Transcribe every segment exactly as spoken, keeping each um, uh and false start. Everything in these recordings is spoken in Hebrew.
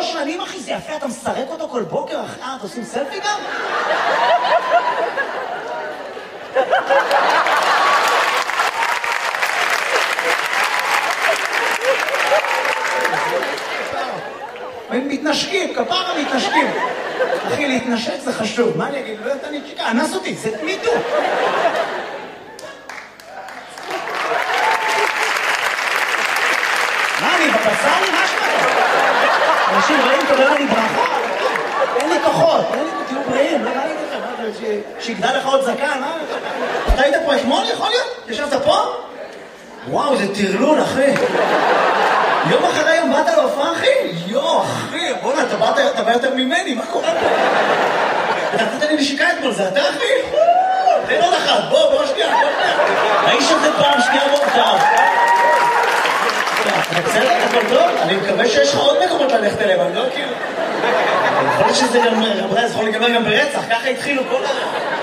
שלוש שנים, אחי, זה יפה, אתה מסרק אותו כל בוקר, אחי, אה, אתה עושים סלפי גם? הם מתנשקים, כפרה מתנשקים. אחי, להתנשק זה חשוב. מה אני אגיד? לא יודעת, אני צ'יקה, אנס אותי, זה מיטו. מה, אני בבצל? מה שמעת? אנשים רעים תודה לי ברכה. אין לי כוחות, אין לי תהיו בריאים, לא ראיתי לכם, שיגדל לך עוד זקן, מה? אתה היית פה אתמול, יכול להיות? ישבת פה? וואו, זה טרלול, אחי. יום אחרי יום באת להופעה, אחי? יו, אחי, בוא'נה, אתה באת, אתה בא יותר ממני, מה קורה פה? אתה נתת לי נשיקה אתמול, זה אתה, אחי? תן עוד אחת, בוא, בוא שנייה, בוא שנייה. האיש הזה פעם שנייה בוא, טוב. אתה בסדר, הכל טוב? אני מקווה שיש לך עוד מקומות ללכת אליהם, אני לא כאילו... יכול להיות שזה גם, רבותי, זה יכול להיגמר גם ברצח, ככה התחילו כל ה...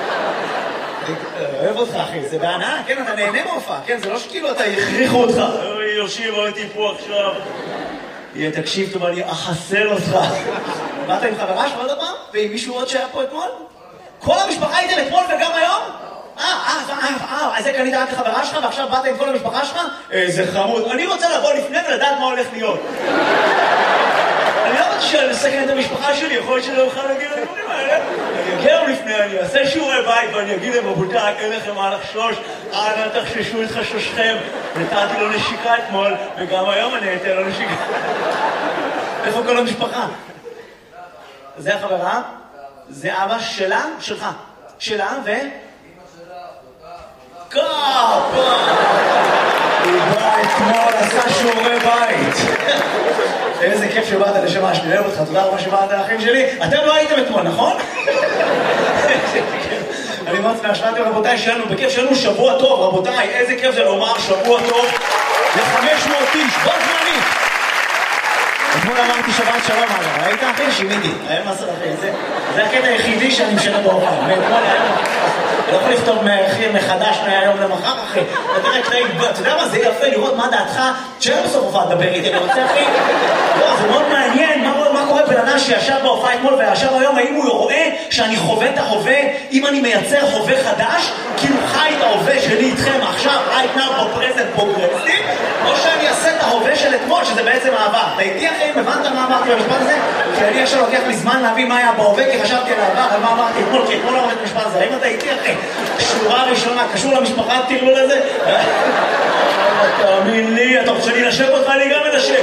אוהב אותך, אחי, זה בהנאה, כן, אתה נהנה מהופעה, כן, זה לא שכאילו אתה יכריחו אותך. אוי, יושיב, הייתי פה עכשיו. יהיה, תקשיב טוב, אני אחסל אותך. באת עם חברה שלך עוד הפעם? ועם מישהו עוד שהיה פה אתמול? כל המשפחה הייתם אתמול וגם היום? אה, אה, אה, אה, אז זה קנית רק לחברה שלך ועכשיו באת עם כל המשפחה שלך? איזה חמוד. אני רוצה לבוא לפני ולדעת מה הולך להיות. אני לא רוצה לסכן את המשפחה שלי, יכול להיות שלא אוכל להגיד לדברים האלה. אני אגיע להם לפני, אני אעשה שיעורי בית ואני אגיד להם, רבותיי, אין לכם מה לחשוש, אנא תחששו את חששכם. נתתי לו נשיקה אתמול, וגם היום אני אתן לו נשיקה. איפה כל המשפחה? זה החברה? זה אבא שלה? שלך. שלה ו... קאפה! הוא בא אתמול, עשה שיעורי בית. איזה כיף שבאת לשמה שלי, אוהב אותך, תודה רבה שבאת לאחים שלי. אתם לא הייתם אתמול, נכון? אני מאוד שמח, רבותיי, שלנו, בכיף שלנו שבוע טוב, רבותיי, איזה כיף זה לומר שבוע טוב ל-חמש מאות איש, בוא זמני. אתמול אמרתי שבת שלום, אגב, ראית אחי? שימיתי, היה מסר אחי, זה הקטע היחידי שאני משנה בהופעה, מאתמול היום. לא יכול לכתוב מחדש מהיום למחר, אחי. אתה יודע מה, זה יפה לראות מה דעתך, שאין בסוף הופעה לדבר איתי, אני רוצה, אחי. לא, זה מאוד מעניין, מה קורה בן אדם שישב בהופעה אתמול וישב היום, האם הוא רואה שאני חווה את ההווה, אם אני מייצר חווה חדש, כאילו חי את ההווה שלי איתכם עכשיו, right now, בפרזנט פרוגרסיב, או שאני אעשה את ההווה של אתמול, שזה בעצם העבר. אתה איתי, אחי, הבנת מה אמרתי במשפט הזה? כי אני עכשיו לוקח לי זמן להבין מה היה בהווה, כי חשבתי על העבר, על מה אמרתי אתמול, כי אתמול לא אמרתי משפט הזה. האם אתה איתי, אחי? שורה ראשונה, קשור למשפחה, תראו לזה? תאמין לי, אתה רוצה שאני נשק אותך, אני גם מנשק.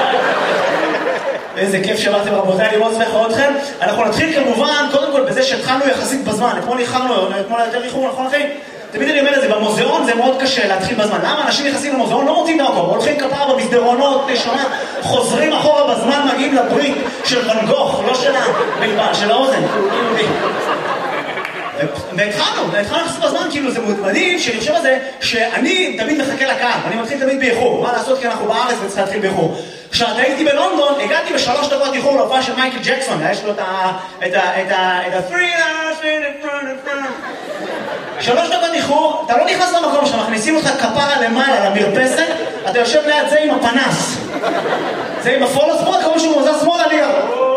איזה כיף שבאתם רבותיי, אני מאוד שמח לראות אתכם. אנחנו נתחיל כמובן, קודם כל בזה שהתחלנו יחסית בזמן. אתמול איחרנו, אתמול יותר איחור, נכון אחי? תמיד אני אומר את זה, במוזיאון זה מאוד קשה להתחיל בזמן. למה? אנשים נכנסים למוזיאון, לא מוצאים דרכו, הולכים כפרה במסדרונות, נשמה, חוזרים אחורה בזמן, מגיעים לברית של ואן גוך, לא של הבלבן, של האוזן. והתחלנו, והתחלנו לחסות בזמן, כאילו זה מדהים, שאני חושב על זה, שאני תמיד מחכה לקהל, אני מתחיל תמיד באיחור, מה לעשות כי אנחנו בארץ וצריך להתחיל באיחור. כשאתה הייתי בלונדון, הגעתי בשלוש דקות איחור להופעה של מייקל ג'קסון, יש לו את ה... את ה... את ה... את ה... שלוש דקות איחור, אתה לא נכנס למקום שלך, מכניסים אותך כפרה למעלה, למרפסת, אתה יושב ליד זה עם הפנס. זה עם הפולו ספורט, כמו שהוא מוזר שמאל עליה.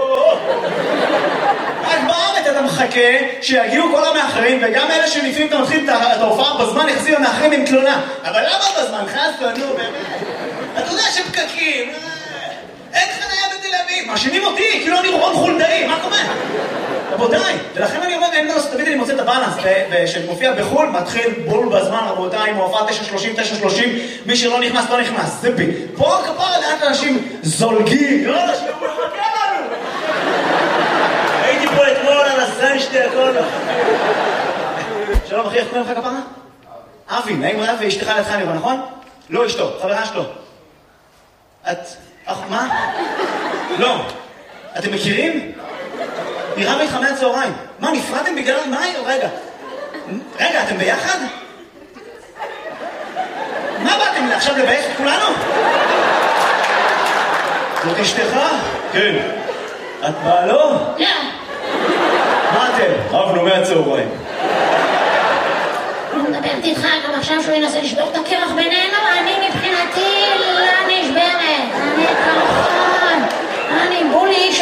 רק בארץ אתה מחכה שיגיעו כל המאחרים, וגם אלה שלפעמים אתה מתחיל את ההופעה בזמן, יחסים המאחרים עם תלונה. אבל למה בזמן? חסו, נו, באמת. אתה יודע שפקקים, אין חניה בתל אביב, מאשימים אותי, כאילו אני רון חולדאי, מה קורה? רבותיי, ולכן אני אומר, אין דרוס, תמיד אני מוצא את הבאלנס, שמופיע בחול, מתחיל בול בזמן, רבותיי, מופע תשע שלושים, תשע שלושים, מי שלא נכנס, לא נכנס, זה בי. פה כפרה לאט אנשים זולגים, לא אנשים, הוא מחכה לנו. הייתי פה אתמול על הסן שתי הכל. שלום אחי, איך קוראים לך כפרה? אבי, נעים רב ואשתך לידך נראה, נכון? לא אשתו, חברה שלו. את... מה? לא. אתם מכירים? נראה ביתך מהצהריים. מה, נפרדתם בגלל מה? רגע. רגע, אתם ביחד? מה באתם עכשיו לבייך את כולנו? זאת אשתך? כן. את בעלו? לא. מה אתם? רבנו מהצהריים. הוא מדברת איתך גם עכשיו שהוא ינסה לשבור את הקרח בינינו, אני מבחינתי לא נשברת. אני קרחון. אני בולי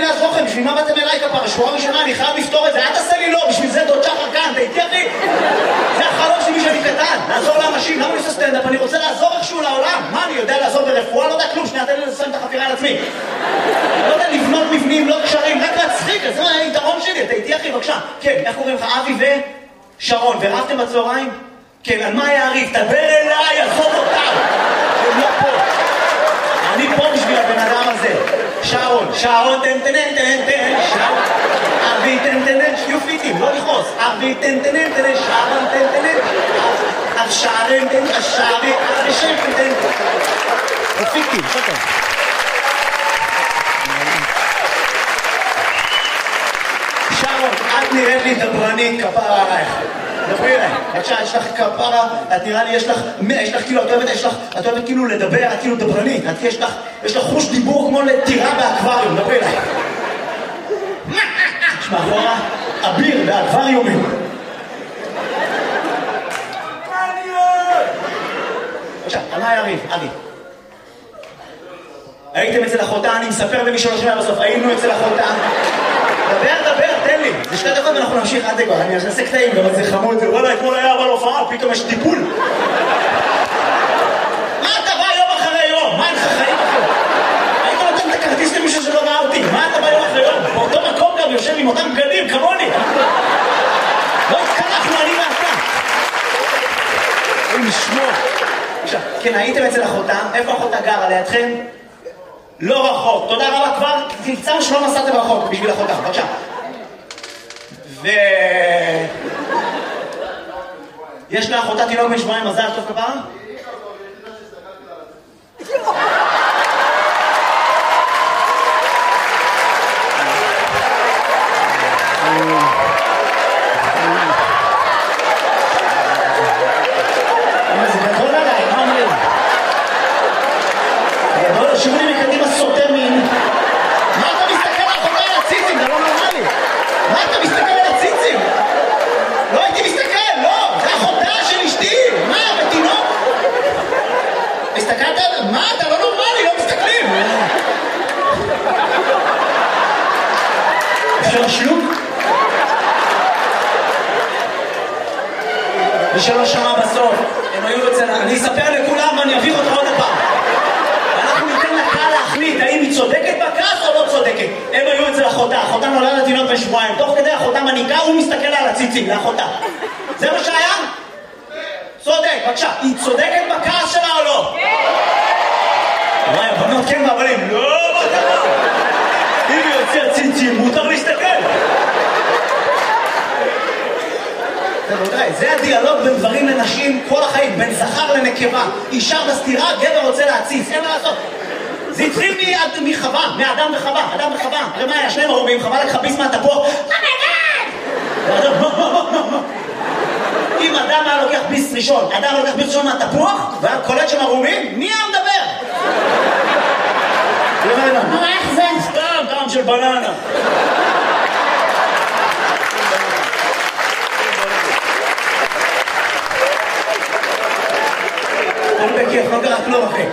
לעזור לכם, בשביל מה באתם אליי כפרה? שבועה ראשונה, אני חייב לפתור את זה, אל תעשה לי לא, בשביל זה דוד שחר כאן, אתה איתי אחי? זה החלום שלי שאני קטן, לעזור לאנשים, למה אני עושה סטנדאפ? אני רוצה לעזור איכשהו לעולם. מה, אני יודע לעזור ברפואה? לא יודע כלום, שנייה, תן לי לסיים את החפירה על עצמי. לא יודע לבנות מבנים, לא קשרים, רק להצחיק, אז זה היתרון שלי, אתה איתי אחי, בבקשה. כן, איך קוראים לך? אבי ושרון, ורבתם בצהריים? כן, על מה היה הריב? תדבר אליי, עזוב אותם. הם לא פה. אני פה בשביל הבן אדם הזה. שרון, שרון, תן תן תן תן, שרון. אבי תן תן תן, יופיטים, לא לכעוס. אבי תן תן תן, שרון תן תן תן. אב שרון תן, אשבי, אבי שם תן תן. יופיטים, שטר. שרון, את נראית לי דברנית, כפרה עלייך. דברי אליי, בבקשה, יש לך כפרה, את נראה לי, יש לך, יש לך כאילו, את אוהבת, יש לך, את אוהבת כאילו לדבר, את כאילו דברנית, את יש לך, יש לך חוש דיבור כמו לטירה באקווריום, דברי אליי. יש מאחורה, אביר באקווריומים. בבקשה, על מה היה ריב? אבי. הייתם אצל אחותה, אני מספר למי שלא שומע בסוף, היינו אצל אחותה. דבר, דבר, תן לי. זה שתי דקות ואנחנו נמשיך עד דקות. אני אעשה קטעים, גם זה חמוד. וואלה, אתמול היה אבל הופעה, פתאום יש טיפול. מה אתה בא יום אחרי יום? מה אין לך חיים אחרי? היית נותן את הכרטיס למישהו שלא ראה אותי. מה אתה בא יום אחרי יום? באותו מקום גם יושב עם אותם בגדים, כמוני. לא התקלחנו, אני ואתה. אוי, נשמור. עכשיו, כן, הייתם אצל אחותה. איפה אחותה גרה? לידכם? לא רחוק. תודה רבה, כבר תמצאנו שלא נסעתם רחוק בשביל אחותה. בבקשה. ו... יש לאחותה תינוק בן שבועיים, מזל טוב כפרה? זה גדול עליי, מה אומרים? גדול, שימו לי מקדימה סוטה מין. מה אתה מסתכל על אחותה על הציצים? זה לא נורמלי. מה אתה מסתכל על הציצים? לא הייתי מסתכל, לא! זה אחותה של אשתי! מה, בתינוק? הסתכלת על... מה, אתה לא נורמלי, לא מסתכלים! אפשר שלוק? מי שלא שמע בסוף, הם היו אצל... אני אספר לכולם ואני אביך אותך עוד הפעם. אנחנו ניתן לקהל להחליט האם היא צודקת בכעס או לא צודקת. הם היו אצל אחותה, אחותה נולדה תינוק בן שבועיים. תוך כדי אחותה מניקה, הוא מסתכל על הציצים, לאחותה. זה מה שהיה? צודק, בבקשה. היא צודקת בכעס שלה או לא? כן! וואי, הבנות כן והבנים, לא, מה קרה? אם היא יוצא ציצים, מותר להסתכל. רבותיי, זה הדיאלוג בין גברים לנשים כל החיים, בין זכר לנקבה. אישה בסתירה, גבר רוצה להציץ, אין מה לעשות. זה התחיל מחווה, מאדם וחווה, אדם וחווה. הרי מה היה? שניהם ערומים, חווה לקחה ביס מהתפוח. אומייגאד! אם אדם היה לוקח ביס ראשון, אדם לוקח ביס ראשון מהתפוח, והיה קולט שם ערומים, מי היה מדבר? מה, איך זה? סתם, טעם של בננה. הכל בכיף, לא קרה כלום אחי.